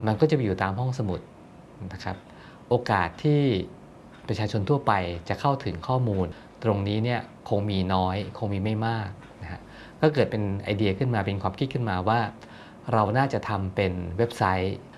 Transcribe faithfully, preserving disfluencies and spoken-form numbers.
มันก็จะไปอยู่ตามห้องสมุดนะครับโอกาสที่ประชาชนทั่วไปจะเข้าถึงข้อมูลตรงนี้เนี่ยคงมีน้อยคงมีไม่มากนะฮะก็เกิดเป็นไอเดียขึ้นมาเป็นความคิดขึ้นมาว่าเราน่าจะทำเป็นเว็บไซต์